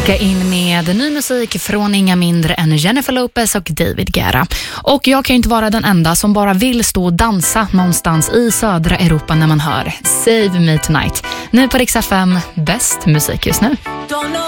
ska in med ny musik från inga mindre än Jennifer Lopez och David Guetta. Och jag kan ju inte vara den enda som bara vill stå och dansa någonstans i södra Europa när man hör Save Me Tonight. Nu på Rix FM, bäst musik just nu.